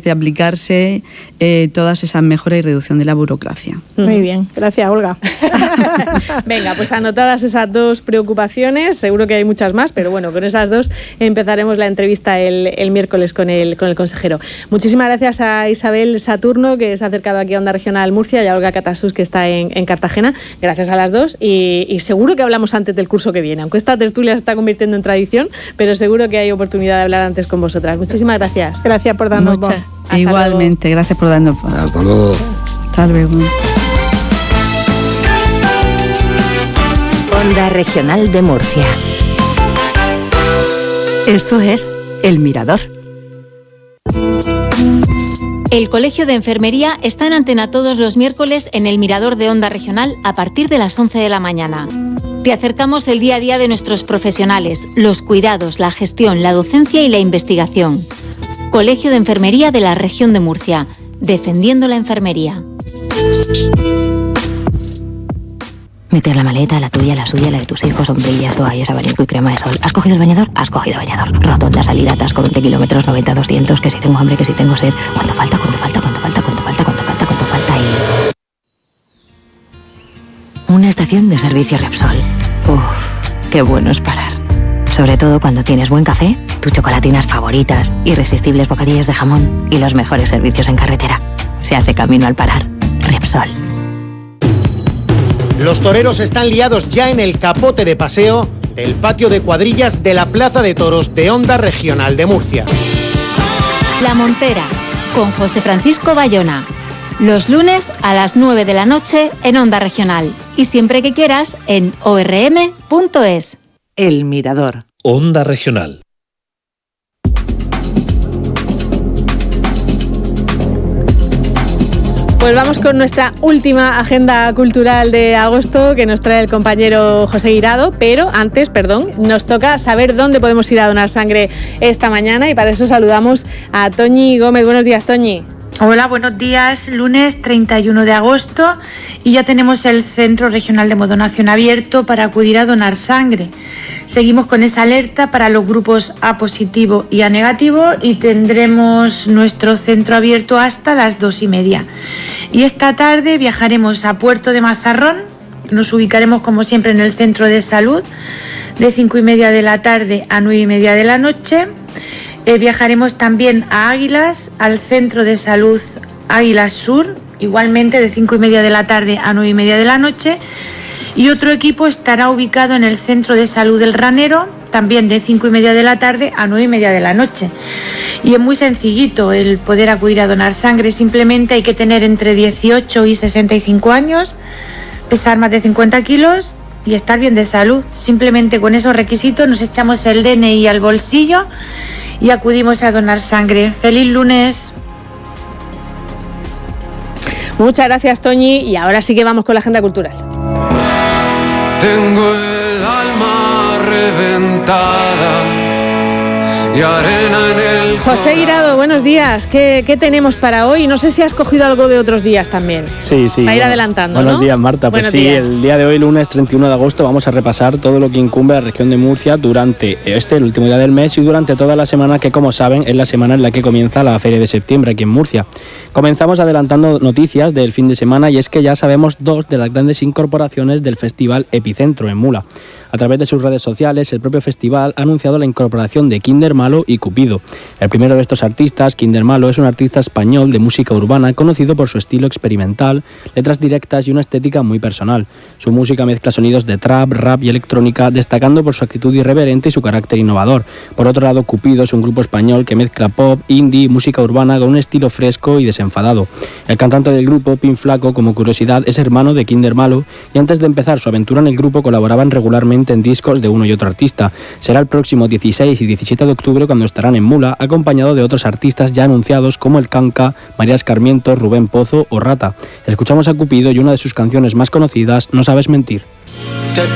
empiece a aplicarse todas esas mejoras y reducción de la burocracia. Muy bien, gracias, Olga. Venga, pues anotadas esas dos preocupaciones, seguro que hay muchas más, pero bueno, con esas dos empezaremos la entrevista el miércoles con el consejero. Muchísimas gracias a Isabel Saturno, que se ha acercado aquí a Onda Regional Murcia, y a Olga Catasús, que está en Cartagena. Gracias a las dos, y seguro que hablamos antes del curso que viene, aunque esta tertulia se está convirtiendo en tradición, pero seguro que hay oportunidad de hablar antes con vosotras. Muchísimas gracias. Gracias por darnos voz. Igualmente, gracias por darnos voz. Hasta luego. Hasta luego. Onda Regional de Murcia. Esto es El Mirador. El Colegio de Enfermería está en antena todos los miércoles en El Mirador de Onda Regional a partir de las 11 de la mañana. Te acercamos el día a día de nuestros profesionales, los cuidados, la gestión, la docencia y la investigación. Colegio de Enfermería de la Región de Murcia, defendiendo la enfermería. Meter la maleta, la tuya, la suya, la de tus hijos, sombrillas, toallas, abanico y crema de sol. ¿Has cogido el bañador? Has cogido bañador. Rotonda, salida, atasco, 20 kilómetros, 90, 200, que si tengo hambre, que si tengo sed. ¿Cuánto falta? Y... Una estación de servicio Repsol. Uf, qué bueno es parar. Sobre todo cuando tienes buen café, tus chocolatinas favoritas, irresistibles bocadillos de jamón y los mejores servicios en carretera. Se hace camino al parar. Repsol. Los toreros están liados ya en el capote de paseo del patio de cuadrillas de la Plaza de Toros de Onda Regional de Murcia. La Montera, con José Francisco Bayona. Los lunes a las 9 de la noche en Onda Regional. Y siempre que quieras en orm.es. El Mirador. Onda Regional. Pues vamos con nuestra última agenda cultural de agosto que nos trae el compañero José Guirado, pero antes, nos toca saber dónde podemos ir a donar sangre esta mañana, y para eso saludamos a Toñi Gómez. Buenos días, Toñi. Hola, buenos días. Lunes 31 de agosto y ya tenemos el Centro Regional de Hemodonación abierto para acudir a donar sangre. Seguimos con esa alerta para los grupos A positivo y A negativo y tendremos nuestro centro abierto hasta las 2:30. Y esta tarde viajaremos a Puerto de Mazarrón. Nos ubicaremos como siempre en el centro de salud de 5:30 de la tarde a 9:30 de la noche. Viajaremos también a Águilas, al Centro de Salud Águilas Sur, igualmente de 5:30 de la tarde a 9:30 de la noche. Y otro equipo estará ubicado en el Centro de Salud del Ranero, también de 5:30 de la tarde a 9:30 de la noche. Y es muy sencillito el poder acudir a donar sangre, simplemente hay que tener entre 18 y 65 años, pesar más de 50 kilos y estar bien de salud. Simplemente con esos requisitos nos echamos el DNI al bolsillo y acudimos a donar sangre. ¡Feliz lunes! Muchas gracias, Toñi, y ahora sí que vamos con la agenda cultural. Tengo el alma reventada y arena en el José Guirado, buenos días. ¿Qué tenemos para hoy? No sé si has cogido algo de otros días también. Sí. Para ir adelantando, Buenos ¿no? días, Marta. Pues sí, el día de hoy, lunes 31 de agosto, vamos a repasar todo lo que incumbe a la región de Murcia durante el último día del mes y durante toda la semana, que como saben es la semana en la que comienza la Feria de Septiembre aquí en Murcia. Comenzamos adelantando noticias del fin de semana, y es que ya sabemos dos de las grandes incorporaciones del Festival Epicentro en Mula. A través de sus redes sociales, el propio festival ha anunciado la incorporación de Kinder Malo y Cupido. El primero de estos artistas, Kinder Malo, es un artista español de música urbana conocido por su estilo experimental, letras directas y una estética muy personal. Su música mezcla sonidos de trap, rap y electrónica, destacando por su actitud irreverente y su carácter innovador. Por otro lado, Cupido es un grupo español que mezcla pop, indie y música urbana con un estilo fresco y desenfadado. El cantante del grupo, Pin Flaco, como curiosidad, es hermano de Kinder Malo, y antes de empezar su aventura en el grupo colaboraban regularmente en discos de uno y otro artista. Será el próximo 16 y 17 de octubre cuando estarán en Mula, acompañado de otros artistas ya anunciados como El Canca, María Escarmiento, Rubén Pozo o Rata. Escuchamos a Cupido y una de sus canciones más conocidas, No sabes mentir.